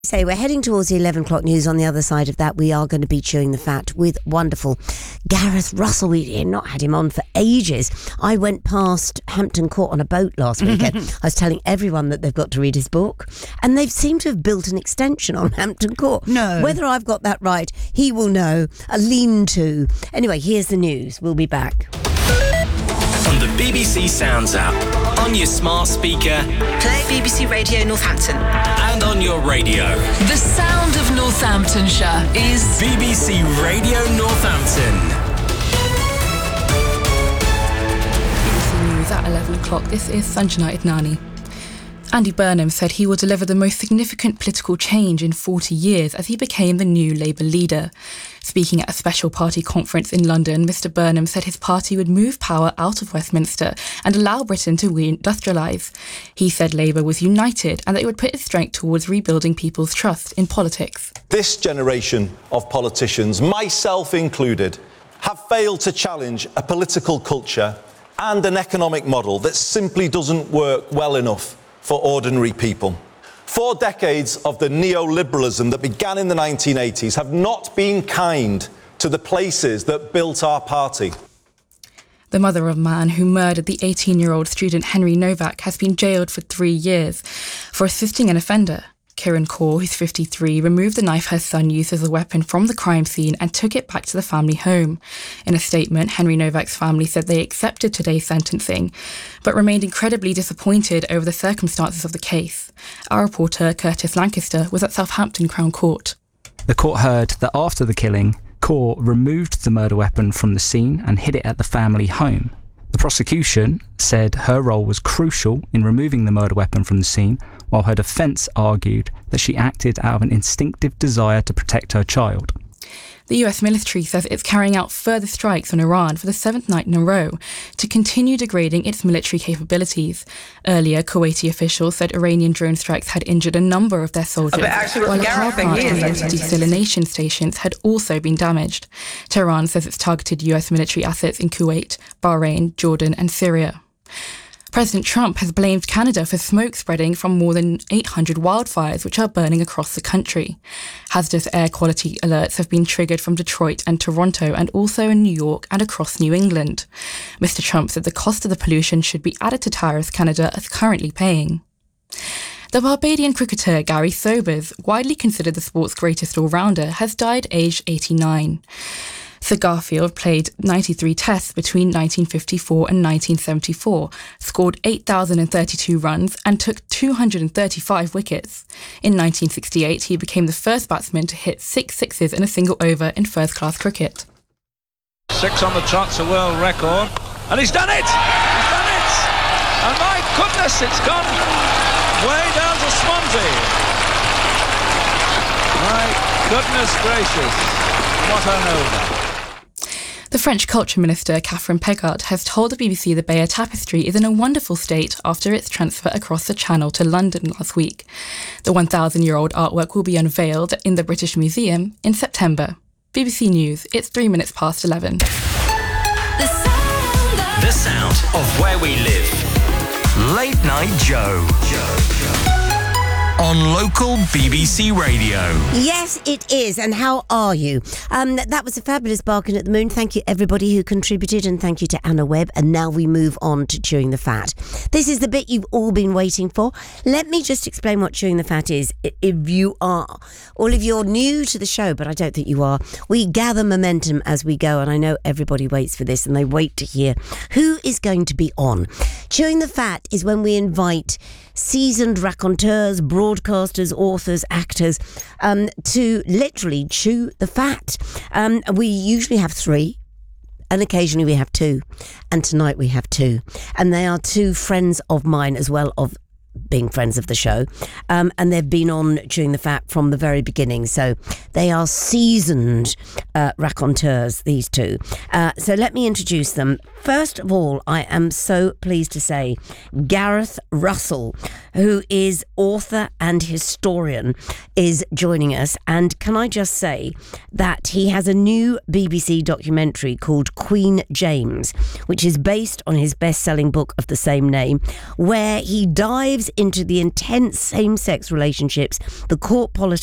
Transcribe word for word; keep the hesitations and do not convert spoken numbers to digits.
Say we're heading towards the eleven o'clock news. On the other side of that, we are going to be chewing the fat with wonderful Gareth Russell. We've not had him on for ages. I went past Hampton Court on a boat last weekend. I was telling everyone that they've got to read his book, and they've seemed to have built an extension on Hampton Court. No. Whether I've got that right, he will know. A lean-to. Anyway, here's the news. We'll be back. On the B B C Sounds app, on your smart speaker, play B B C Radio Northampton, and on your radio. The sound of Northamptonshire is B B C Radio Northampton. B B C News at eleven o'clock. This is Sanjana Idnani. Andy Burnham said he will deliver the most significant political change in forty years as he became the new Labour leader. Speaking at a special party conference in London, Mr Burnham said his party would move power out of Westminster and allow Britain to reindustrialise. He said Labour was united and that it would put its strength towards rebuilding people's trust in politics. This generation of politicians, myself included, have failed to challenge a political culture and an economic model that simply doesn't work well enough for ordinary people. Four decades of the neoliberalism that began in the nineteen eighties have not been kind to the places that built our party. The mother of a man who murdered the eighteen-year-old student Henry Novak has been jailed for three years for assisting an offender. Kieran Kaur, who's fifty-three, removed the knife her son used as a weapon from the crime scene and took it back to the family home. In a statement, Henry Novak's family said they accepted today's sentencing, but remained incredibly disappointed over the circumstances of the case. Our reporter, Curtis Lancaster, was at Southampton Crown Court. The court heard that after the killing, Kaur removed the murder weapon from the scene and hid it at the family home. The prosecution said her role was crucial in removing the murder weapon from the scene, while her defence argued that she acted out of an instinctive desire to protect her child. The U S military says it's carrying out further strikes on Iran for the seventh night in a row to continue degrading its military capabilities. Earlier, Kuwaiti officials said Iranian drone strikes had injured a number of their soldiers, while a car park and desalination stations had also been damaged. Tehran says it's targeted U S military assets in Kuwait, Bahrain, Jordan and Syria. President Trump has blamed Canada for smoke spreading from more than eight hundred wildfires which are burning across the country. Hazardous air quality alerts have been triggered from Detroit and Toronto and also in New York and across New England. Mister Trump said the cost of the pollution should be added to tariffs Canada is currently paying. The Barbadian cricketer Gary Sobers, widely considered the sport's greatest all-rounder, has died aged eighty-nine. Sir Garfield played ninety-three tests between nineteen fifty-four and nineteen seventy-four, scored eight thousand thirty-two runs and took two hundred thirty-five wickets. In nineteen sixty-eight, he became the first batsman to hit six sixes in a single over in first-class cricket. Six on the trot's a world record, and he's done it! He's done it! And my goodness, it's gone way down to Swansea. My goodness gracious, what an over. The French Culture Minister, Catherine Pegart, has told the B B C the Bayeux Tapestry is in a wonderful state after its transfer across the Channel to London last week. The one thousand-year-old artwork will be unveiled in the British Museum in September. B B C News, it's three minutes past eleven. The sound of, the sound of where we live. Late Night Joe. Joe. On local B B C Radio. Yes, it is. And how are you? Um, that was a fabulous Barking at the Moon. Thank you, everybody who contributed, and thank you to Anna Webb. And now we move on to Chewing the Fat. This is the bit you've all been waiting for. Let me just explain what Chewing the Fat is. If you are, all of you are new to the show, but I don't think you are. We gather momentum as we go, and I know everybody waits for this, and they wait to hear who is going to be on. Chewing the Fat is when we invite seasoned raconteurs, broadcasters, authors, actors, um, to literally chew the fat. Um, we usually have three, and occasionally we have two, and tonight we have two. And they are two friends of mine as well, of being friends of the show, um, and they've been on Chewing the Fat from the very beginning, so they are seasoned uh, raconteurs, these two. Uh, so let me introduce them. First of all, I am so pleased to say Gareth Russell, who is author and historian, is joining us. And can I just say that he has a new B B C documentary called Queen James, which is based on his best-selling book of the same name, where he dives dives into the intense same-sex relationships, the court politics,